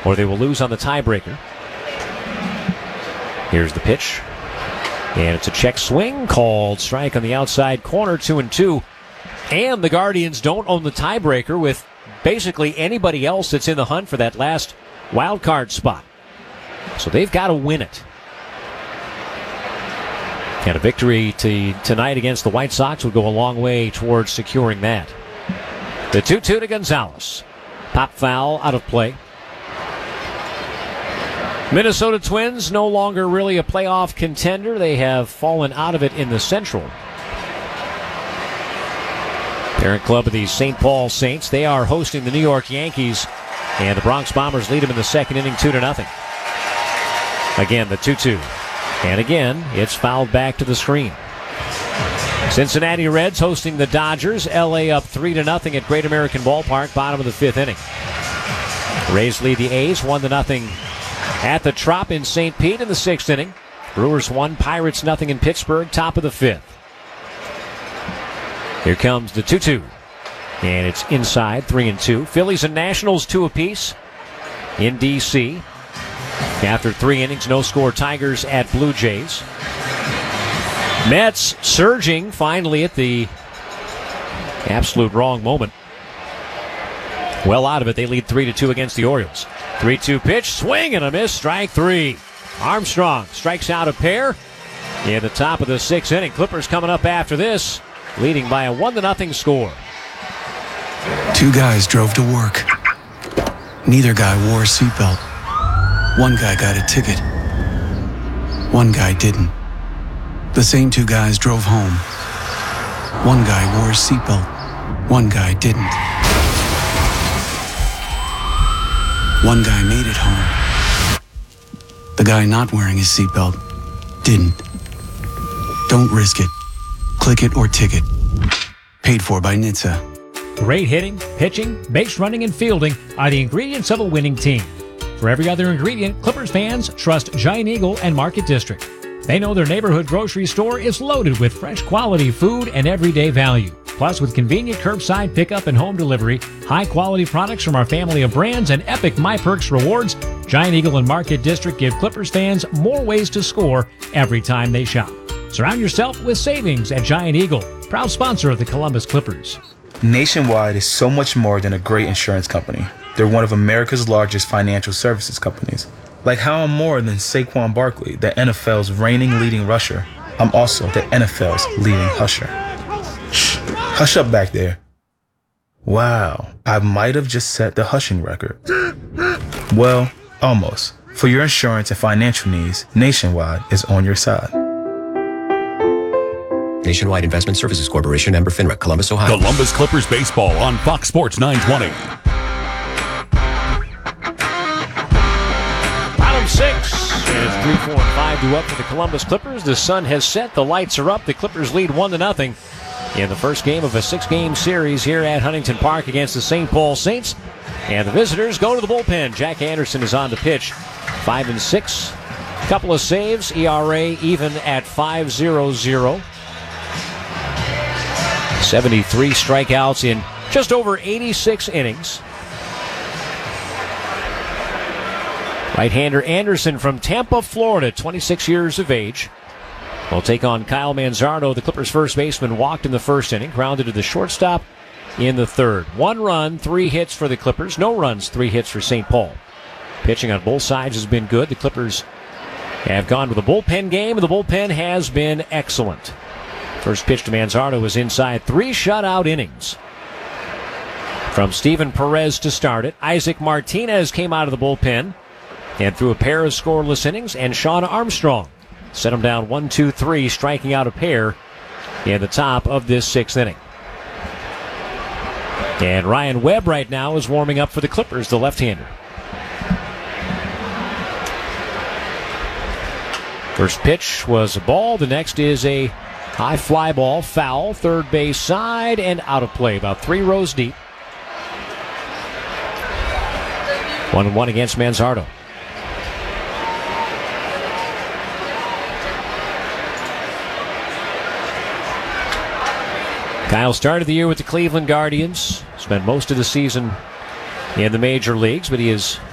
or they will lose on the tiebreaker. Here's the pitch. And it's a check swing, called strike on the outside corner, 2-2. And the Guardians don't own the tiebreaker with basically anybody else that's in the hunt for that last wild card spot. So they've got to win it. And a victory tonight against the White Sox would go a long way towards securing that. The 2-2 to Gonzalez. Pop foul out of play. Minnesota Twins no longer really a playoff contender. They have fallen out of it in the Central. Parent club of the St. Paul Saints. They are hosting the New York Yankees, and the Bronx Bombers lead them in the second inning 2-0. Again, the 2-2. And again, it's fouled back to the screen. Cincinnati Reds hosting the Dodgers. LA up 3-0 at Great American Ballpark, bottom of the fifth inning. Rays lead the A's 1-0 at the Trop in St. Pete in the sixth inning. Brewers 1, Pirates 0 in Pittsburgh, top of the fifth. Here comes the 2-2. And it's inside, 3-2. Phillies and Nationals 2 apiece in D.C. After 3 innings, no score Tigers at Blue Jays. Mets surging finally at the absolute wrong moment. Well out of it, they lead 3-2 against the Orioles. 3-2 pitch, swing and a miss, strike 3. Armstrong strikes out a pair in the top of the sixth inning. Clippers coming up after this, leading by a 1-0 score. 2 guys drove to work. Neither guy wore a seatbelt. One guy got a ticket. One guy didn't. The same 2 guys drove home. One guy wore a seatbelt. One guy didn't. One guy made it home. The guy not wearing his seatbelt didn't. Don't risk it. Click it or ticket. Paid for by NHTSA. Great hitting, pitching, base running, and fielding are the ingredients of a winning team. For every other ingredient, Clippers fans trust Giant Eagle and Market District. They know their neighborhood grocery store is loaded with fresh quality food and everyday value. Plus, with convenient curbside pickup and home delivery, high-quality products from our family of brands, and epic MyPerks rewards, Giant Eagle and Market District give Clippers fans more ways to score every time they shop. Surround yourself with savings at Giant Eagle, proud sponsor of the Columbus Clippers. Nationwide is so much more than a great insurance company. They're one of America's largest financial services companies. Like how I'm more than Saquon Barkley, the NFL's reigning leading rusher, I'm also the NFL's leading husher. Shh, hush up back there. Wow, I might have just set the hushing record. Well, almost. For your insurance and financial needs, Nationwide is on your side. Nationwide Investment Services Corporation, member FINRA, Columbus, Ohio. Columbus Clippers baseball on Fox Sports 920. Bottom 6. And it's 3, 4, and 5 to up for the Columbus Clippers. The sun has set. The lights are up. The Clippers lead 1-0 in the first game of a 6-game series here at Huntington Park against the St. Paul Saints. And the visitors go to the bullpen. Jack Anderson is on to pitch. 5-6. Couple of saves. ERA even at 5.00. 73 strikeouts in just over 86 innings. Right-hander Anderson from Tampa, Florida, 26 years of age, will take on Kyle Manzardo. The Clippers' first baseman walked in the first inning, grounded to the shortstop in the third. 1 run, 3 hits for the Clippers. No runs, 3 hits for St. Paul. Pitching on both sides has been good. The Clippers have gone with a bullpen game, and the bullpen has been excellent. First pitch to Manzardo was inside. 3 shutout innings from Steven Perez to start it. Isaac Martinez came out of the bullpen and threw a pair of scoreless innings, and Sean Armstrong set him down 1-2-3, striking out a pair in the top of this 6th inning. And Ryan Webb right now is warming up for the Clippers, the left-hander. First pitch was a ball. The next is a high fly ball, foul, third base side, and out of play, about 3 rows deep. 1-1 against Manzardo. Kyle started the year with the Cleveland Guardians, spent most of the season in the major leagues, but he has